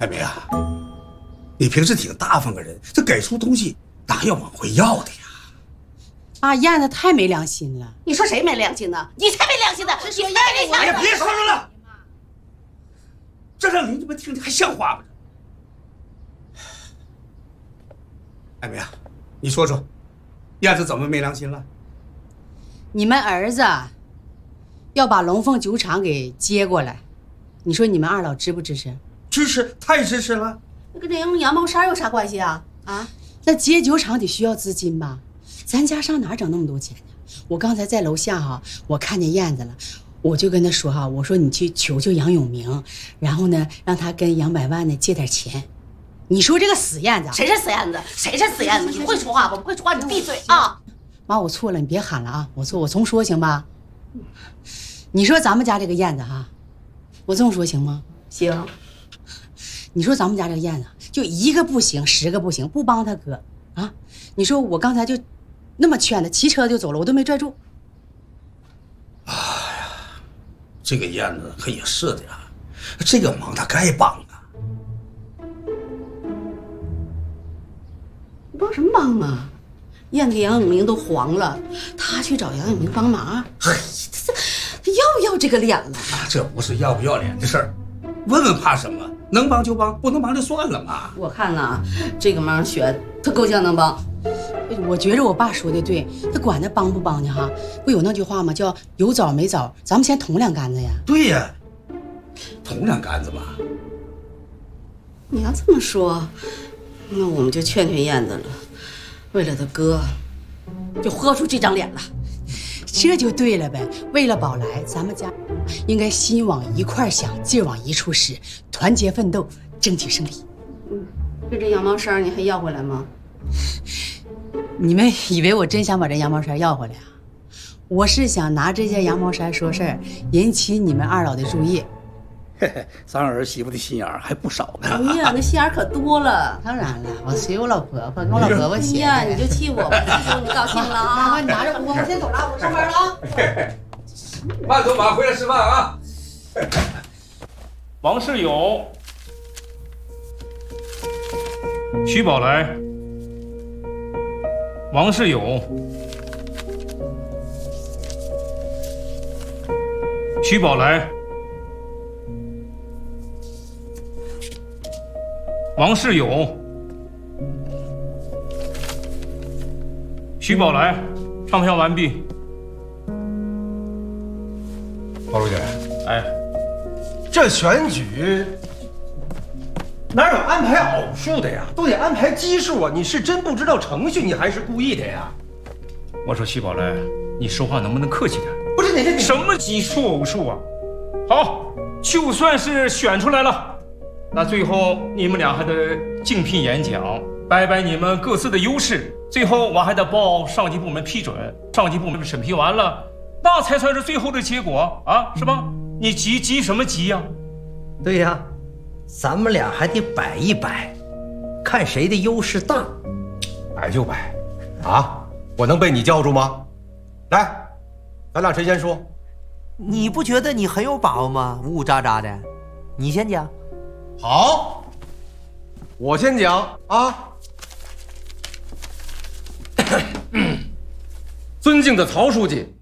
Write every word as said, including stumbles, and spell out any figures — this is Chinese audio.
艾梅啊，你平时挺大方个人，这给出东西哪有往回要的呀？ 啊，燕子太没良心了！ 你说谁没良心呢？你才没良心呢！你太没良心了！ 哎呀，别说了，这让邻居们听听还像话吗？艾梅啊，你说说，燕子怎么没良心了？ 你们儿子要把龙凤酒厂给接过来，你说你们二老支不支持？ 支持，太支持了。 那跟这羊羊毛衫有啥关系啊？啊， 那接酒厂得需要资金吧？咱家上哪整那么多钱呢？我刚才在楼下哈，我看见燕子了，我就跟他说哈，我说你去求求杨永明，然后呢，让他跟杨百万呢借点钱。你说这个死燕子， 谁是死燕子？谁是死燕子？你会说话不？不会说话你闭嘴啊！ 妈，我错了，你别喊了啊！我错，我重说行吧？你说咱们家这个燕子哈，我这么说行吗？ 行。 你说咱们家这个燕子就一个不行，十个不行，不帮他哥啊！你说我刚才就那么劝他，骑车就走了，我都没拽住。 哎呀，这个燕子可也是的呀，这个忙他该帮啊。 你帮什么忙啊？燕子杨永明都黄了，他去找杨永明帮忙，嘿，他他要不要这个脸了？ 这不是要不要脸的事儿，问问怕什么？能帮就帮，不能帮就算了嘛。 我看呐，这个忙选他够呛能帮。 我觉着我爸说的对，他管他帮不帮呢哈？不有那句话吗？叫有枣没枣，咱们先捅两杆子呀。 对呀，捅两杆子嘛。 你要这么说，那我们就劝劝燕子了，为了他哥，就豁出这张脸了。 这就对了呗。为了宝来，咱们家应该心往一块想，劲往一处使，团结奋斗，争取胜利。 嗯，就这羊毛衫你还要回来吗？ 你们以为我真想把这羊毛衫要回来啊？我是想拿这件羊毛衫说事儿，引起你们二老的注意。 嘿嘿，咱儿媳妇的心眼儿还不少呢。 哎呀，那心眼可多了。 当然了，我随我老婆婆，跟我老婆婆学的。 呀，你就气我吧，气我你高兴了啊！ 你拿着，我我先走了，我上班了啊。 慢走马回来吃饭啊。 王世友、徐宝来、王世友、徐宝来、王世友、徐宝来，唱票完毕。 包书记， 哎， 这选举哪有安排偶数的呀？都得安排奇数啊！你是真不知道程序，你还是故意的呀？ 我说徐宝来，你说话能不能客气点？ 不是你这什么奇数偶数啊？好，就算是选出来了，那最后你们俩还得竞聘演讲，摆摆你们各自的优势，最后我还得报上级部门批准，上级部门审批完了，那才算是最后的结果啊，是吧？你急急什么急呀？ 对呀，咱们俩还得摆一摆，看谁的优势大。 摆就摆，啊，我能被你叫住吗？来，咱俩谁先说？ 你不觉得你很有把握吗？呜呜喳喳的，你先讲。 好，我先讲啊。尊敬的曹书记，